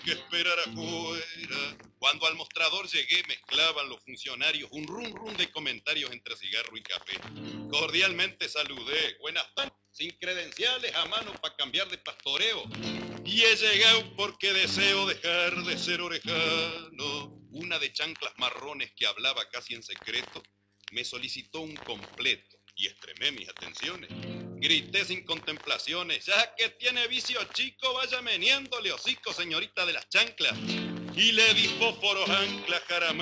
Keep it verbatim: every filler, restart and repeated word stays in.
que esperar afuera. Cuando al mostrador llegué mezclaban los funcionarios un rum rum de comentarios entre cigarro y café. Cordialmente saludé, buenas tardes, sin credenciales a mano para cambiar de pastoreo. Y he llegado porque deseo dejar de ser orejano. Una de chanclas marrones que hablaba casi en secreto me solicitó un completo y extremé mis atenciones. Grité sin contemplaciones, ya que tiene vicio chico, vaya meneándole hocico, señorita de las chanclas. Y le di fósforos anclas, jaramá.